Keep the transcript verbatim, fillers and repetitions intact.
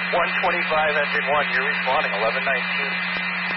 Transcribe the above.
one twenty-five, engine one, you're responding, eleven nineteen.